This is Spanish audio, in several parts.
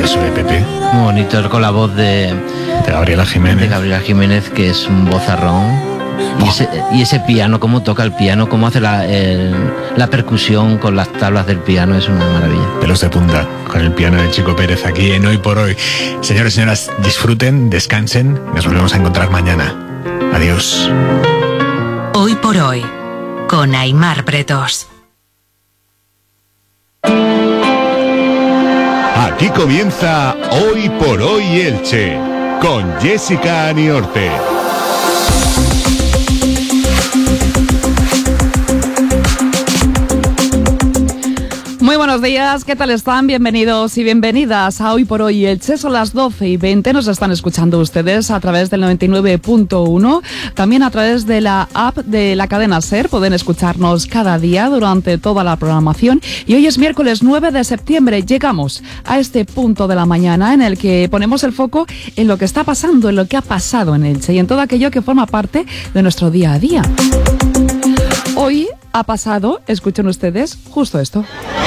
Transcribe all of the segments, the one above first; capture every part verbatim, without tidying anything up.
precioso de Pepe. Muy bonito, con la voz de, de Gabriela Jiménez. De Gabriela Jiménez, que es un vozarrón. Y ese, y ese piano, cómo toca el piano, cómo hace la, el, la percusión con las tablas del piano, es una maravilla. Pelos de punta, con el piano de Chico Pérez aquí en Hoy por Hoy. Señores y señoras, disfruten, descansen, nos volvemos a encontrar mañana. Adiós. Hoy por Hoy, con Aimar Bretos. Aquí comienza Hoy por Hoy Elche, con Jessica Aniorte. Muy buenos días, ¿qué tal están? Bienvenidos y bienvenidas a Hoy por Hoy Elche. Son las doce y veinte, nos están escuchando ustedes a través del noventa y nueve punto uno, también a través de la app de la cadena SER. Pueden escucharnos cada día durante toda la programación. Y hoy es miércoles nueve de septiembre. Llegamos a este punto de la mañana en el que ponemos el foco en lo que está pasando, en lo que ha pasado en Elche y en todo aquello que forma parte de nuestro día a día. Hoy ha pasado, escuchen ustedes, justo esto.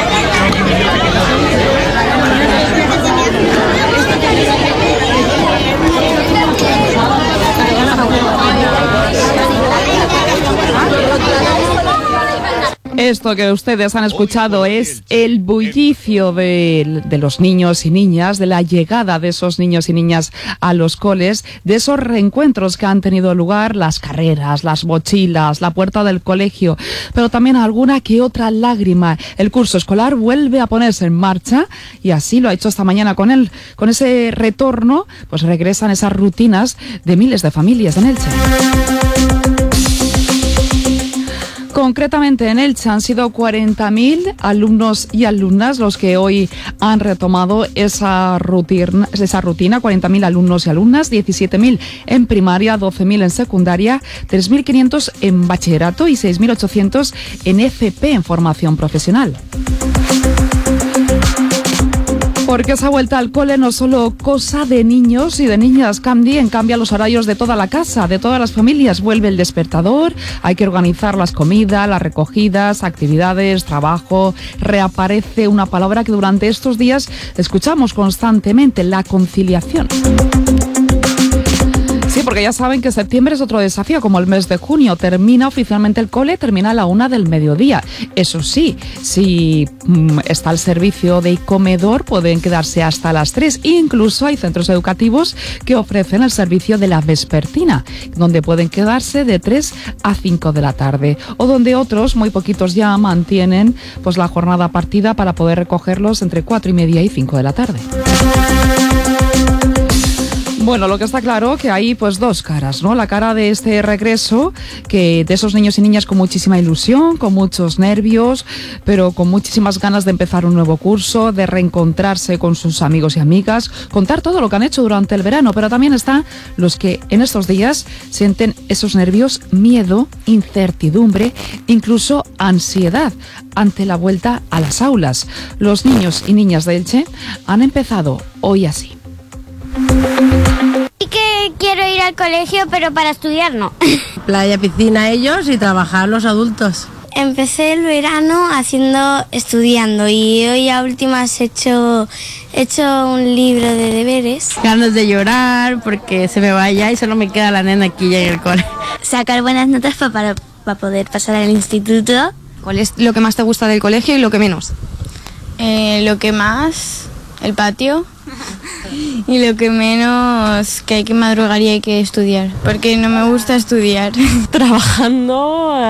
Esto que ustedes han escuchado es el bullicio de, de los niños y niñas, de la llegada de esos niños y niñas a los coles, de esos reencuentros que han tenido lugar, las carreras, las mochilas, la puerta del colegio, pero también alguna que otra lágrima. El curso escolar vuelve a ponerse en marcha y así lo ha hecho esta mañana con él. Con ese retorno, pues regresan esas rutinas de miles de familias en Elche. Concretamente en Elche han sido cuarenta mil alumnos y alumnas los que hoy han retomado esa rutina, esa rutina cuarenta mil alumnos y alumnas, diecisiete mil en primaria, doce mil en secundaria, tres mil quinientos en bachillerato y seis mil ochocientos en F P, en formación profesional. Porque esa vuelta al cole no es solo cosa de niños y de niñas, también cambia los horarios de toda la casa, de todas las familias. Vuelve el despertador, hay que organizar las comidas, las recogidas, actividades, trabajo. Reaparece una palabra que durante estos días escuchamos constantemente, la conciliación. Sí, porque ya saben que septiembre es otro desafío, como el mes de junio. Termina oficialmente el cole, termina a la una del mediodía. Eso sí, si mmm, está el servicio de comedor, pueden quedarse hasta las tres. Incluso hay centros educativos que ofrecen el servicio de la vespertina, donde pueden quedarse de tres a cinco de la tarde. O donde otros, muy poquitos ya, mantienen pues la jornada partida para poder recogerlos entre cuatro y media y cinco de la tarde. Bueno, lo que está claro que hay pues dos caras, ¿no? La cara de este regreso, que de esos niños y niñas con muchísima ilusión, con muchos nervios, pero con muchísimas ganas de empezar un nuevo curso, de reencontrarse con sus amigos y amigas, contar todo lo que han hecho durante el verano, pero también están los que en estos días sienten esos nervios, miedo, incertidumbre, incluso ansiedad ante la vuelta a las aulas. Los niños y niñas de Elche han empezado hoy así. Sí que quiero ir al colegio, pero para estudiar no. Playa, piscina ellos y trabajar los adultos. Empecé el verano haciendo, estudiando y hoy a últimas he hecho, he hecho un libro de deberes. Ganas de llorar porque se me vaya y solo me queda la nena aquí ya en el cole. Sacar buenas notas para, para, para poder pasar al instituto. ¿Cuál es lo que más te gusta del colegio y lo que menos? Eh, lo que más, el patio. Y lo que menos, que hay que madrugar y hay que estudiar, porque no me gusta estudiar. Trabajando